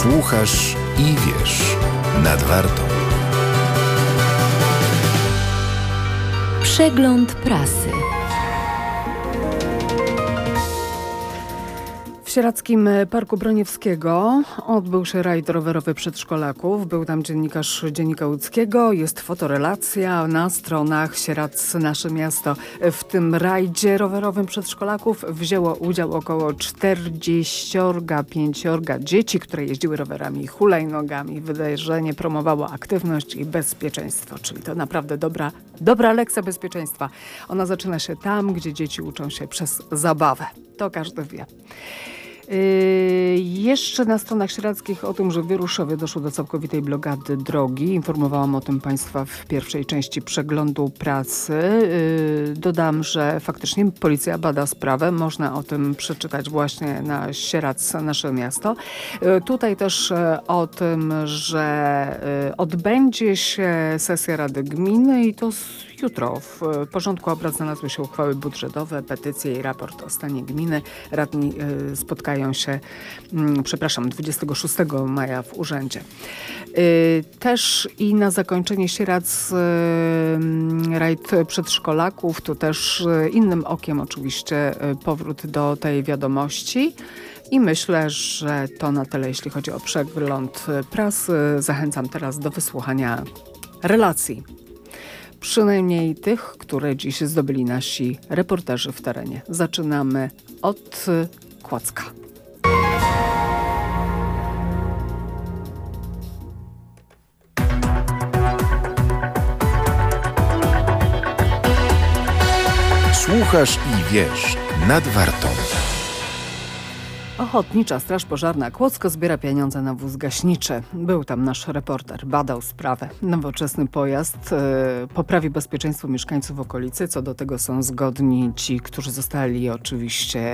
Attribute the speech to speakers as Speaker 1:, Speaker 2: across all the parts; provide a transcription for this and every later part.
Speaker 1: Słuchasz i wiesz. Nad Wartą.
Speaker 2: Przegląd prasy.
Speaker 3: W Sieradzkim Parku Broniewskiego odbył się rajd rowerowy przedszkolaków. Był tam dziennikarz Dziennika Łódzkiego. Jest fotorelacja na stronach Sieradz Nasze Miasto. W tym rajdzie rowerowym przedszkolaków wzięło udział około 45 dzieci, które jeździły rowerami i hulajnogami. Wydarzenie promowało aktywność i bezpieczeństwo, czyli to naprawdę dobra lekcja bezpieczeństwa. Ona zaczyna się tam, gdzie dzieci uczą się przez zabawę. To każdy wie. Jeszcze na stronach sieradzkich o tym, że w Wieruszowie doszło do całkowitej blokady drogi. Informowałam o tym Państwa w pierwszej części przeglądu prasy. Dodam, że faktycznie policja bada sprawę. Można o tym przeczytać właśnie na Sieradz Nasze Miasto. Tutaj też o tym, że odbędzie się sesja Rady Gminy i to jutro. W porządku obrad znalazły się uchwały budżetowe, petycje i raport o stanie gminy. Radni spotkają się, 26 maja w urzędzie. Też i na zakończenie Sieradz rajd przedszkolaków, tu też innym okiem oczywiście powrót do tej wiadomości. I myślę, że to na tyle, jeśli chodzi o przegląd prasy. Zachęcam teraz do wysłuchania relacji. Przynajmniej tych, które dziś zdobyli nasi reporterzy w terenie. Zaczynamy od Kłodzka.
Speaker 1: Słuchasz i wiesz. Nad Wartą.
Speaker 3: Ochotnicza Straż Pożarna Kłodzko zbiera pieniądze na wóz gaśniczy. Był tam nasz reporter, badał sprawę. Nowoczesny pojazd poprawi bezpieczeństwo mieszkańców okolicy. Co do tego są zgodni ci, którzy zostali oczywiście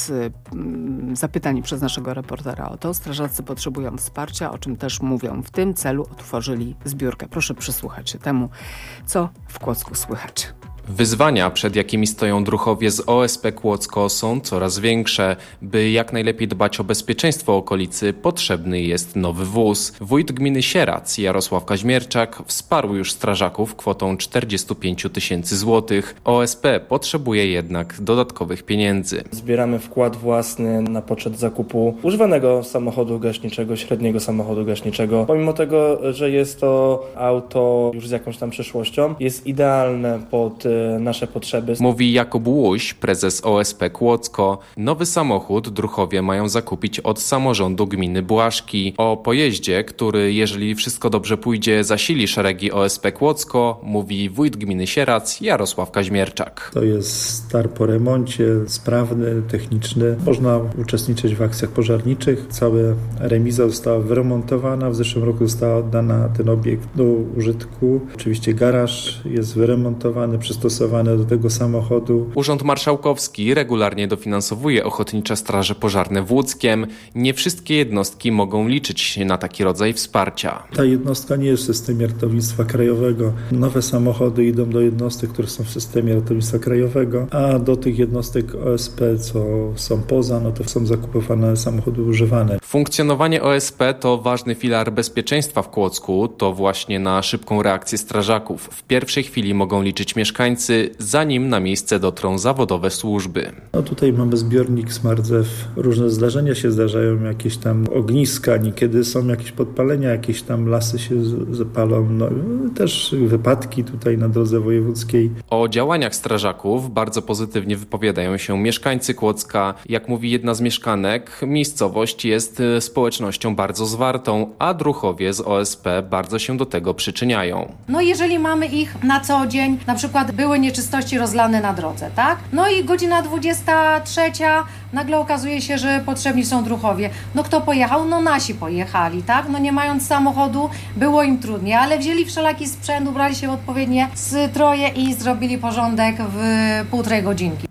Speaker 3: zapytani przez naszego reportera o to. Strażacy potrzebują wsparcia, o czym też mówią. W tym celu otworzyli zbiórkę. Proszę przysłuchać się temu, co w Kłodzku słychać.
Speaker 4: Wyzwania, przed jakimi stoją druhowie z OSP Kłodzko, są coraz większe. By jak najlepiej dbać o bezpieczeństwo okolicy, potrzebny jest nowy wóz. Wójt gminy Sieradz, Jarosław Kaźmierczak, wsparł już strażaków kwotą 45 000 złotych. OSP potrzebuje jednak dodatkowych pieniędzy.
Speaker 5: Zbieramy wkład własny na poczet zakupu używanego samochodu gaśniczego, średniego samochodu gaśniczego. Pomimo tego, że jest to auto już z jakąś tam przeszłością, jest idealne pod nasze potrzeby.
Speaker 4: Mówi Jakub Łuś, prezes OSP Kłodzko. Nowy samochód druhowie mają zakupić od samorządu gminy Błaszki. O pojeździe, który jeżeli wszystko dobrze pójdzie, zasili szeregi OSP Kłodzko, mówi wójt gminy Sieradz Jarosław Kaźmierczak.
Speaker 6: To jest star po remoncie, sprawny, techniczny. Można uczestniczyć w akcjach pożarniczych. Cała remiza została wyremontowana. W zeszłym roku została oddana ten obiekt do użytku. Oczywiście garaż jest wyremontowany, przystosowany do tego samochodu.
Speaker 4: Urząd Marszałkowski regularnie dofinansowuje ochotnicze straże pożarne w Łódzkiem. Nie wszystkie jednostki mogą liczyć na taki rodzaj wsparcia.
Speaker 6: Ta jednostka nie jest w systemie ratownictwa krajowego. Nowe samochody idą do jednostek, które są w systemie ratownictwa krajowego, a do tych jednostek OSP, co są poza, no to są zakupywane samochody używane.
Speaker 4: Funkcjonowanie OSP to ważny filar bezpieczeństwa w Kłodzku. To właśnie na szybką reakcję strażaków w pierwszej chwili mogą liczyć mieszkańcy, zanim na miejsce dotrą zawodowe służby.
Speaker 6: No tutaj mamy zbiornik Smardzew. Różne zdarzenia się zdarzają, jakieś tam ogniska, niekiedy są jakieś podpalenia, jakieś tam lasy się zapalą. No, też wypadki tutaj na drodze wojewódzkiej.
Speaker 4: O działaniach strażaków bardzo pozytywnie wypowiadają się mieszkańcy Kłodzka. Jak mówi jedna z mieszkanek, miejscowość jest społecznością bardzo zwartą, a druhowie z OSP bardzo się do tego przyczyniają.
Speaker 7: No jeżeli mamy ich na co dzień, na przykład były nieczystości rozlane na drodze, tak? No i godzina 23, nagle okazuje się, że potrzebni są druhowie. No kto pojechał? No nasi pojechali, tak? No nie mając samochodu, było im trudniej, ale wzięli wszelaki sprzęt, ubrali się w odpowiednie stroje i zrobili porządek w 1,5 godzinki.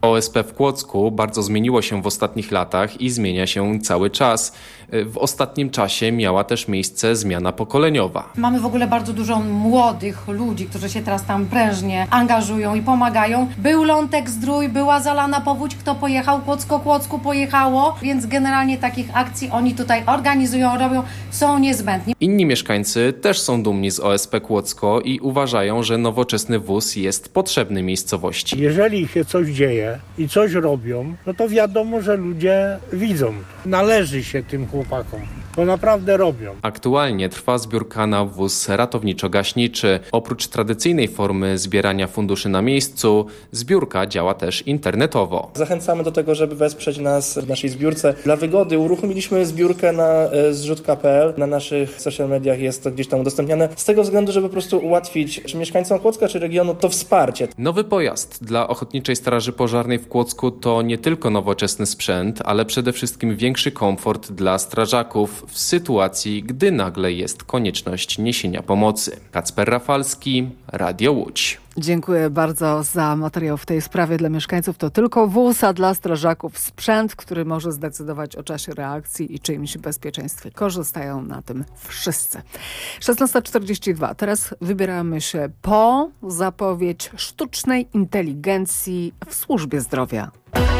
Speaker 4: OSP w Kłodzku bardzo zmieniło się w ostatnich latach i zmienia się cały czas. W ostatnim czasie miała też miejsce zmiana pokoleniowa.
Speaker 7: Mamy w ogóle bardzo dużo młodych ludzi, którzy się teraz tam prężnie angażują i pomagają. Był Lątek Zdrój, była zalana powódź, kto pojechał, Kłodzko pojechało, więc generalnie takich akcji oni tutaj organizują, robią, są niezbędni.
Speaker 4: Inni mieszkańcy też są dumni z OSP Kłodzko i uważają, że nowoczesny wóz jest potrzebny miejscowości.
Speaker 2: Jeżeli się coś dzieje i coś robią, no to wiadomo, że ludzie widzą. Należy się tym chłopakom, bo naprawdę robią.
Speaker 4: Aktualnie trwa zbiórka na wóz ratowniczo-gaśniczy. Oprócz tradycyjnej formy zbierania funduszy na miejscu, zbiórka działa też internetowo.
Speaker 5: Zachęcamy do tego, żeby wesprzeć nas w naszej zbiórce. Dla wygody uruchomiliśmy zbiórkę na zrzutka.pl. Na naszych social mediach jest to gdzieś tam udostępniane. Z tego względu, żeby po prostu ułatwić czy mieszkańcom Kłodzka, czy regionu to wsparcie.
Speaker 4: Nowy pojazd dla Ochotniczej Straży Pożarnej w Kłodzku to nie tylko nowoczesny sprzęt, ale przede wszystkim większy komfort dla strażaków w sytuacji, gdy nagle jest konieczność niesienia pomocy. Kacper Rafalski, Radio Łódź.
Speaker 3: Dziękuję bardzo za materiał w tej sprawie. Dla mieszkańców to tylko wóz, a dla strażaków sprzęt, który może zdecydować o czasie reakcji i czyimś bezpieczeństwie. Korzystają na tym wszyscy. 16:42. Teraz wybieramy się po zapowiedź sztucznej inteligencji w służbie zdrowia.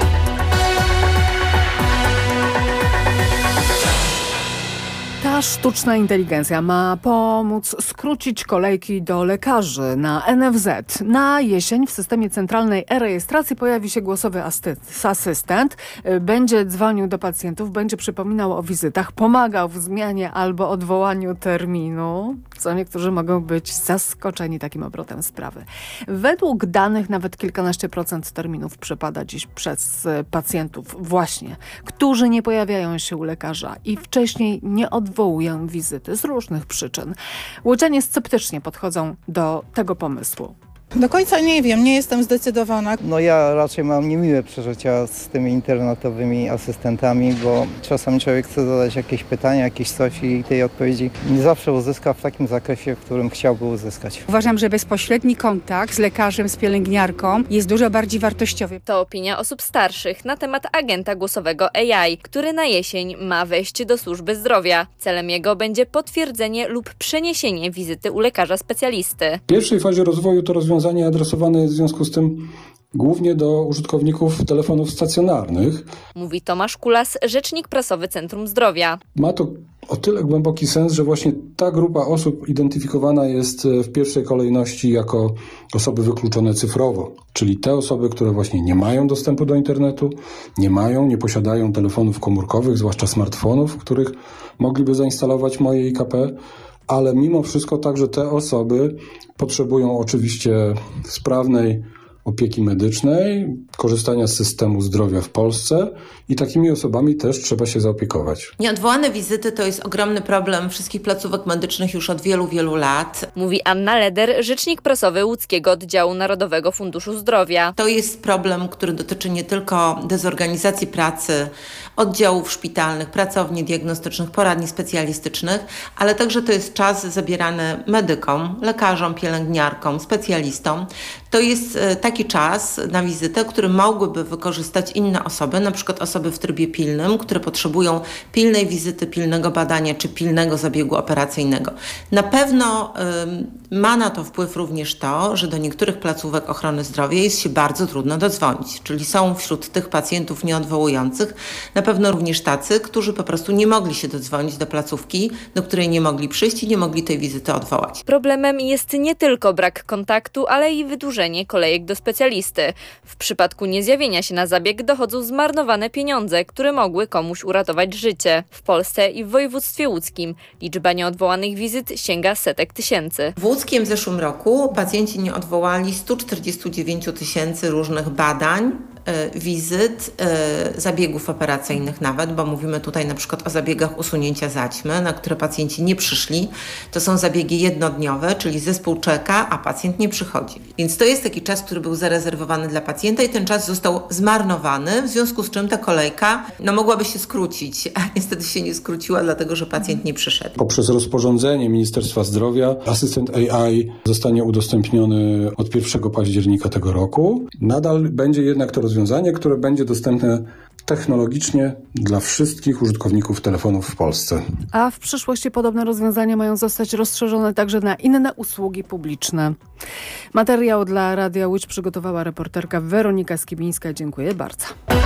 Speaker 3: Ta sztuczna inteligencja ma pomóc skrócić kolejki do lekarzy na NFZ. Na jesień w systemie centralnej e-rejestracji pojawi się głosowy asystent. Będzie dzwonił do pacjentów, będzie przypominał o wizytach, pomagał w zmianie albo odwołaniu terminu, co niektórzy mogą być zaskoczeni takim obrotem sprawy. Według danych nawet kilkanaście procent terminów przypada dziś przez pacjentów właśnie, którzy nie pojawiają się u lekarza i wcześniej nie odwołują wizyty z różnych przyczyn. Łodzianie sceptycznie podchodzą do tego pomysłu.
Speaker 8: Do końca nie wiem, nie jestem zdecydowana.
Speaker 9: No ja raczej mam niemiłe przeżycia z tymi internetowymi asystentami, bo czasami człowiek chce zadać jakieś pytania, jakieś coś i tej odpowiedzi nie zawsze uzyska w takim zakresie, w którym chciałby uzyskać.
Speaker 8: Uważam, że bezpośredni kontakt z lekarzem, z pielęgniarką jest dużo bardziej wartościowy.
Speaker 10: To opinia osób starszych na temat agenta głosowego AI, który na jesień ma wejść do służby zdrowia. Celem jego będzie potwierdzenie lub przeniesienie wizyty u lekarza specjalisty.
Speaker 11: W pierwszej fazie rozwoju to rozwiązanie adresowane jest w związku z tym głównie do użytkowników telefonów stacjonarnych.
Speaker 10: Mówi Tomasz Kulas, rzecznik prasowy Centrum Zdrowia.
Speaker 11: Ma to o tyle głęboki sens, że właśnie ta grupa osób identyfikowana jest w pierwszej kolejności jako osoby wykluczone cyfrowo, czyli te osoby, które właśnie nie mają dostępu do internetu, nie posiadają telefonów komórkowych, zwłaszcza smartfonów, w których mogliby zainstalować moje IKP, ale mimo wszystko także te osoby potrzebują oczywiście sprawnej opieki medycznej, korzystania z systemu zdrowia w Polsce i takimi osobami też trzeba się zaopiekować.
Speaker 12: Nieodwołane wizyty to jest ogromny problem wszystkich placówek medycznych już od wielu, wielu lat.
Speaker 10: Mówi Anna Leder, rzecznik prasowy Łódzkiego Oddziału Narodowego Funduszu Zdrowia.
Speaker 12: To jest problem, który dotyczy nie tylko dezorganizacji pracy, oddziałów szpitalnych, pracowni diagnostycznych, poradni specjalistycznych, ale także to jest czas zabierany medykom, lekarzom, pielęgniarkom, specjalistom. To jest taki czas na wizytę, który mogłyby wykorzystać inne osoby, na przykład osoby w trybie pilnym, które potrzebują pilnej wizyty, pilnego badania czy pilnego zabiegu operacyjnego. Na pewno ma na to wpływ również to, że do niektórych placówek ochrony zdrowia jest się bardzo trudno dodzwonić, czyli są wśród tych pacjentów nieodwołujących na pewno również tacy, którzy po prostu nie mogli się dodzwonić do placówki, do której nie mogli przyjść i nie mogli tej wizyty odwołać.
Speaker 10: Problemem jest nie tylko brak kontaktu, ale i wydłużenie kolejek do specjalisty. W przypadku niezjawienia się na zabieg dochodzą zmarnowane pieniądze, które mogły komuś uratować życie. W Polsce i w województwie łódzkim liczba nieodwołanych wizyt sięga setek tysięcy.
Speaker 12: W Łódzkiem w zeszłym roku pacjenci nie odwołali 149 000 różnych badań, wizyt, zabiegów operacyjnych nawet, bo mówimy tutaj na przykład o zabiegach usunięcia zaćmy, na które pacjenci nie przyszli. To są zabiegi jednodniowe, czyli zespół czeka, a pacjent nie przychodzi. Więc to jest taki czas, który był zarezerwowany dla pacjenta i ten czas został zmarnowany, w związku z czym ta kolejka mogłaby się skrócić, a niestety się nie skróciła, dlatego że pacjent nie przyszedł.
Speaker 11: Poprzez rozporządzenie Ministerstwa Zdrowia asystent AI zostanie udostępniony od 1 października tego roku. Nadal będzie jednak to rozwiązanie rozwiązanie, które będzie dostępne technologicznie dla wszystkich użytkowników telefonów w Polsce.
Speaker 3: A w przyszłości podobne rozwiązania mają zostać rozszerzone także na inne usługi publiczne. Materiał dla Radia Łódź przygotowała reporterka Weronika Skibińska. Dziękuję bardzo.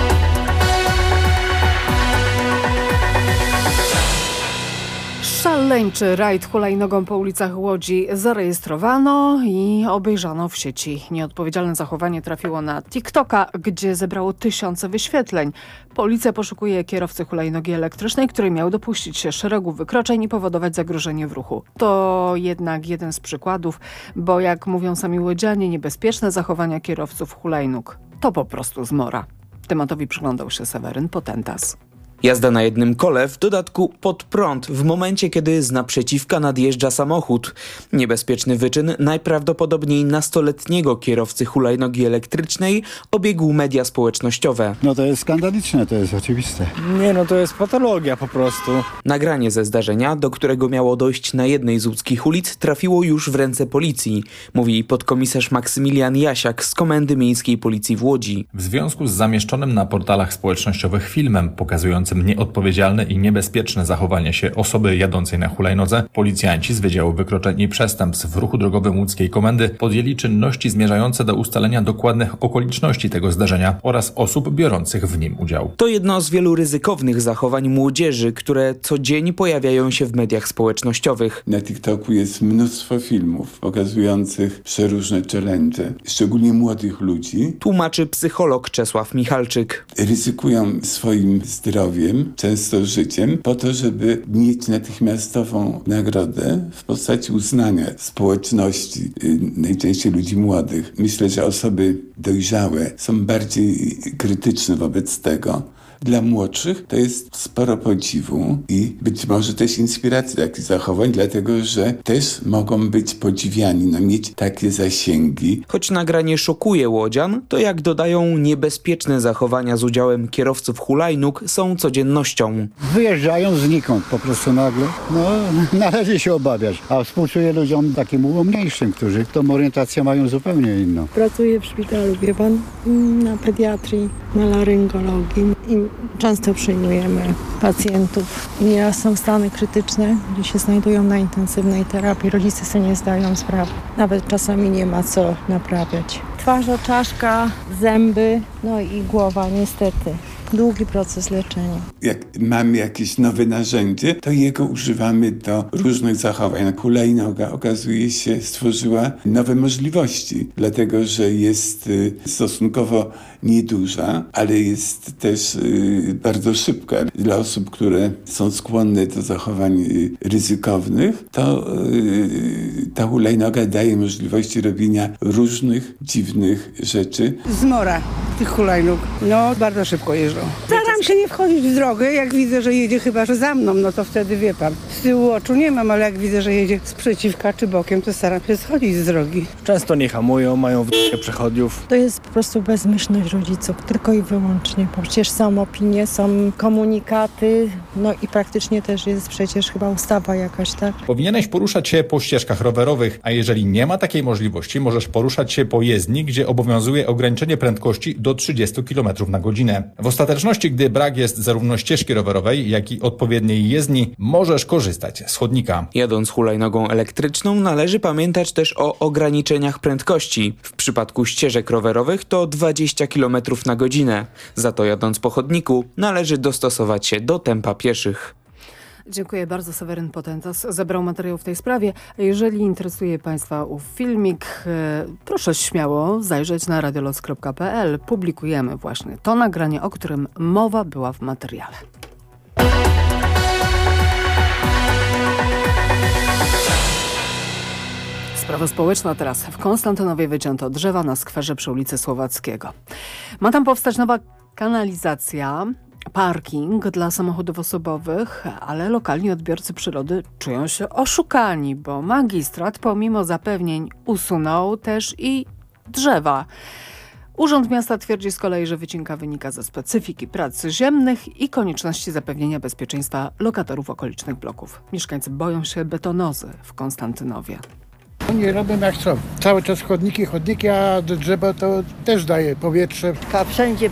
Speaker 3: Szaleńczy rajd hulajnogą po ulicach Łodzi zarejestrowano i obejrzano w sieci. Nieodpowiedzialne zachowanie trafiło na TikToka, gdzie zebrało tysiące wyświetleń. Policja poszukuje kierowcy hulajnogi elektrycznej, który miał dopuścić się szeregu wykroczeń i powodować zagrożenie w ruchu. To jednak jeden z przykładów, bo jak mówią sami łodzianie, niebezpieczne zachowania kierowców hulajnóg to po prostu zmora. Tematowi przyglądał się Seweryn Potentas.
Speaker 13: Jazda na jednym kole, w dodatku pod prąd, w momencie kiedy z naprzeciwka nadjeżdża samochód. Niebezpieczny wyczyn najprawdopodobniej nastoletniego kierowcy hulajnogi elektrycznej obiegł media społecznościowe.
Speaker 14: No to jest skandaliczne, to jest oczywiste.
Speaker 15: Nie, to jest patologia po prostu.
Speaker 13: Nagranie ze zdarzenia, do którego miało dojść na jednej z łódzkich ulic, trafiło już w ręce policji, mówi podkomisarz Maksymilian Jasiak z Komendy Miejskiej Policji w Łodzi.
Speaker 16: W związku z zamieszczonym na portalach społecznościowych filmem pokazującym nieodpowiedzialne i niebezpieczne zachowanie się osoby jadącej na hulajnodze, policjanci z Wydziału Wykroczeń i Przestępstw w ruchu drogowym łódzkiej komendy podjęli czynności zmierzające do ustalenia dokładnych okoliczności tego zdarzenia oraz osób biorących w nim udział.
Speaker 13: To jedno z wielu ryzykownych zachowań młodzieży, które co dzień pojawiają się w mediach społecznościowych.
Speaker 17: Na TikToku jest mnóstwo filmów pokazujących przeróżne challenge, szczególnie młodych ludzi.
Speaker 13: Tłumaczy psycholog Czesław Michalczyk.
Speaker 17: Ryzykują swoim zdrowiem, często życiem, po to, żeby mieć natychmiastową nagrodę w postaci uznania społeczności, najczęściej ludzi młodych. Myślę, że osoby dojrzałe są bardziej krytyczne wobec tego. Dla młodszych to jest sporo podziwu i być może też inspiracji takich zachowań, dlatego że też mogą być podziwiani, mieć takie zasięgi.
Speaker 13: Choć nagranie szokuje łodzian, to jak dodają, niebezpieczne zachowania z udziałem kierowców hulajnóg są codziennością.
Speaker 14: Wyjeżdżają znikąd po prostu nagle. Należy się obawiać, a współczuję ludziom takim mniejszym, którzy tą orientację mają zupełnie inną.
Speaker 18: Pracuję w szpitalu, wie pan, na pediatrii, na laryngologii i często przyjmujemy pacjentów. Nieraz są stany krytyczne, gdzie się znajdują na intensywnej terapii. Rodzice sobie nie zdają sprawy. Nawet czasami nie ma co naprawiać. Twarz, czaszka, zęby, i głowa niestety. Długi proces leczenia.
Speaker 17: Jak mamy jakieś nowe narzędzie, to jego używamy do różnych zachowań. Hulajnoga, okazuje się, stworzyła nowe możliwości, dlatego że jest stosunkowo nieduża, ale jest też bardzo szybka. Dla osób, które są skłonne do zachowań ryzykownych, to ta hulajnoga daje możliwości robienia różnych dziwnych rzeczy.
Speaker 19: Zmora tych hulajnóg. Bardzo szybko jeżdżą. Staram się nie wchodzić w drogę, jak widzę, że jedzie chyba, że za mną, to wtedy wie pan. Z tyłu oczu nie mam, ale jak widzę, że jedzie sprzeciwka czy bokiem, to staram się schodzić z drogi.
Speaker 15: Często nie hamują, mają przechodniów.
Speaker 18: To jest po prostu bezmyślność rodziców, tylko i wyłącznie. Bo przecież są opinie, są komunikaty, i praktycznie też jest przecież chyba ustawa jakaś, tak?
Speaker 16: Powinieneś poruszać się po ścieżkach rowerowych, a jeżeli nie ma takiej możliwości, możesz poruszać się po jezdni, gdzie obowiązuje ograniczenie prędkości do 30 km na godzinę. W ostateczności, gdy brak jest zarówno ścieżki rowerowej, jak i odpowiedniej jezdni, możesz korzystać z chodnika.
Speaker 13: Jadąc hulajnogą elektryczną należy pamiętać też o ograniczeniach prędkości. W przypadku ścieżek rowerowych to 20 km na godzinę. Za to jadąc po chodniku należy dostosować się do tempa pieszych.
Speaker 3: Dziękuję bardzo. Seweryn Potentas zebrał materiał w tej sprawie. Jeżeli interesuje Państwa ów filmik, proszę śmiało zajrzeć na radioloc.pl. Publikujemy właśnie to nagranie, o którym mowa była w materiale. Sprawa społeczna teraz. W Konstantynowie wycięto drzewa na skwerze przy ulicy Słowackiego. Ma tam powstać nowa kanalizacja, parking dla samochodów osobowych, ale lokalni odbiorcy przyrody czują się oszukani, bo magistrat pomimo zapewnień usunął też i drzewa. Urząd Miasta twierdzi z kolei, że wycinka wynika ze specyfiki prac ziemnych i konieczności zapewnienia bezpieczeństwa lokatorów okolicznych bloków. Mieszkańcy boją się betonozy w Konstantynowie.
Speaker 20: Oni robią jak chcą. Cały czas chodniki, a drzewa to też daje powietrze.
Speaker 21: Wszędzie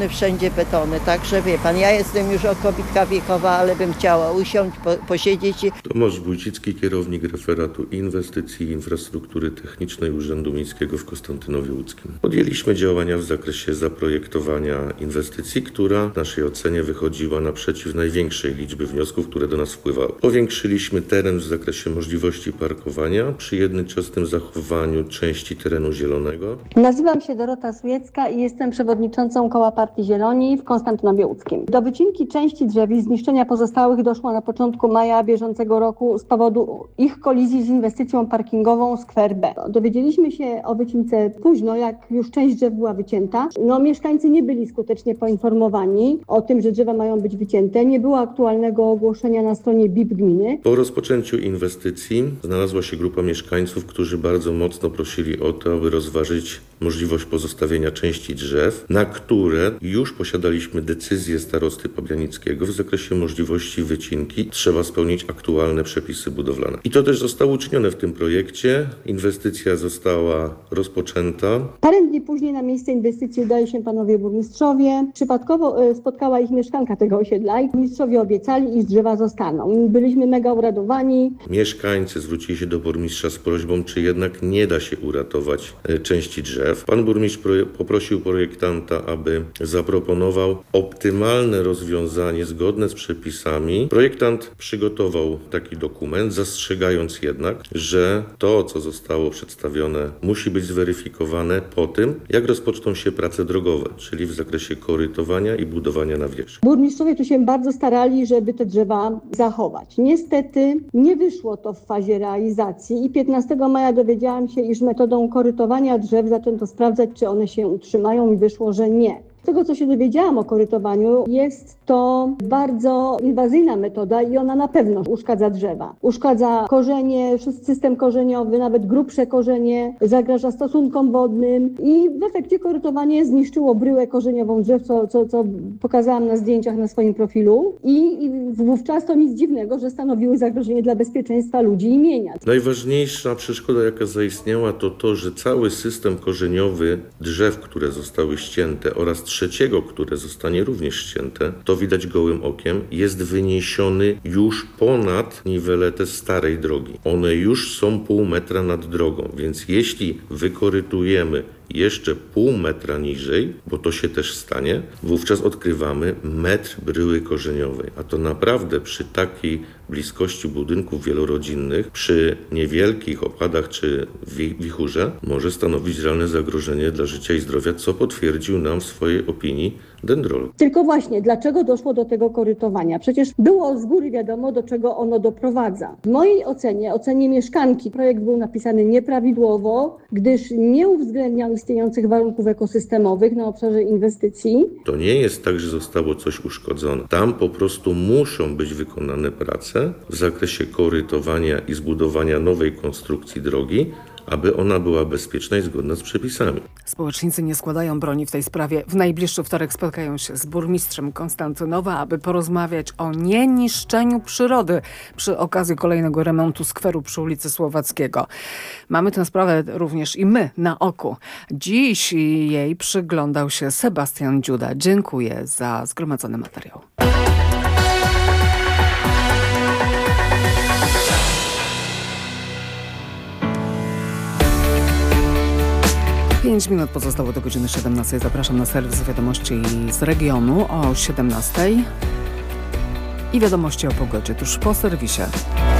Speaker 21: betony, także wie pan, ja jestem już kobitka wiekowa, ale bym chciała usiąść, posiedzieć.
Speaker 22: Tomasz Wójcicki, kierownik referatu inwestycji i infrastruktury technicznej Urzędu Miejskiego w Konstantynowie Łódzkim. Podjęliśmy działania w zakresie zaprojektowania inwestycji, która w naszej ocenie wychodziła naprzeciw największej liczby wniosków, które do nas wpływały. Powiększyliśmy teren w zakresie możliwości parkowania przy jednoczesnym zachowaniu części terenu zielonego.
Speaker 23: Nazywam się Dorota Sujecka i jestem przewodniczącą Koła Partii Zieloni w Konstantynowie Łódzkim. Do wycinki części drzew i zniszczenia pozostałych doszło na początku maja bieżącego roku z powodu ich kolizji z inwestycją parkingową Skwer B. Dowiedzieliśmy się o wycince późno, jak już część drzew była wycięta. Mieszkańcy nie byli skutecznie poinformowani o tym, że drzewa mają być wycięte. Nie było aktualnego ogłoszenia na stronie BIP gminy.
Speaker 22: Po rozpoczęciu inwestycji znalazła się grupa mieszkańców, którzy bardzo mocno prosili o to, aby rozważyć możliwość pozostawienia części drzew, na które już posiadaliśmy decyzję starosty pabianickiego w zakresie możliwości wycinki. Trzeba spełnić aktualne przepisy budowlane. I to też zostało uczynione w tym projekcie. Inwestycja została rozpoczęta.
Speaker 23: Parę dni później na miejsce inwestycji udali się panowie burmistrzowie. Przypadkowo spotkała ich mieszkanka tego osiedla i burmistrzowie obiecali, iż drzewa zostaną. Byliśmy mega uradowani.
Speaker 22: Mieszkańcy zwrócili się do burmistrza z prośbą, czy jednak nie da się uratować części drzew. Pan burmistrz poprosił projektanta, aby zaproponował optymalne rozwiązanie zgodne z przepisami. Projektant przygotował taki dokument, zastrzegając jednak, że to, co zostało przedstawione, musi być zweryfikowane po tym, jak rozpoczną się prace drogowe, czyli w zakresie korytowania i budowania nawierzchni.
Speaker 23: Burmistrzowie tu się bardzo starali, żeby te drzewa zachować. Niestety nie wyszło to w fazie realizacji i 15 maja dowiedziałam się, iż metodą korytowania drzew zaczęto sprawdzać, czy one się utrzymają i wyszło, że nie. Z tego, co się dowiedziałam o korytowaniu, jest to bardzo inwazyjna metoda i ona na pewno uszkadza drzewa. Uszkadza korzenie, system korzeniowy, nawet grubsze korzenie, zagraża stosunkom wodnym i w efekcie korytowanie zniszczyło bryłę korzeniową drzew, co pokazałam na zdjęciach na swoim profilu i wówczas to nic dziwnego, że stanowiły zagrożenie dla bezpieczeństwa ludzi i mienia.
Speaker 22: Najważniejsza przeszkoda, jaka zaistniała, to, że cały system korzeniowy drzew, które zostały ścięte oraz trzeciego, które zostanie również ścięte, to widać gołym okiem, jest wyniesiony już ponad niweletę starej drogi. One już są pół metra nad drogą, więc jeśli wykorytujemy jeszcze pół metra niżej, bo to się też stanie, wówczas odkrywamy metr bryły korzeniowej. A to naprawdę przy takiej bliskości budynków wielorodzinnych, przy niewielkich opadach czy wichurze, może stanowić realne zagrożenie dla życia i zdrowia, co potwierdził nam w swojej opinii dendrolog.
Speaker 23: Tylko właśnie, dlaczego doszło do tego korytowania? Przecież było z góry wiadomo, do czego ono doprowadza. W mojej ocenie mieszkanki, projekt był napisany nieprawidłowo, gdyż nie uwzględniał istniejących warunków ekosystemowych na obszarze inwestycji.
Speaker 22: To nie jest tak, że zostało coś uszkodzone. Tam po prostu muszą być wykonane prace w zakresie korytowania i zbudowania nowej konstrukcji drogi, aby ona była bezpieczna i zgodna z przepisami.
Speaker 3: Społecznicy nie składają broni w tej sprawie. W najbliższy wtorek spotkają się z burmistrzem Konstantynowa, aby porozmawiać o nieniszczeniu przyrody przy okazji kolejnego remontu skweru przy ulicy Słowackiego. Mamy tę sprawę również i my na oku. Dziś jej przyglądał się Sebastian Dziuda. Dziękuję za zgromadzony materiał. 5 minut pozostało do godziny 17. Zapraszam na serwis wiadomości z regionu o 17. I wiadomości o pogodzie tuż po serwisie.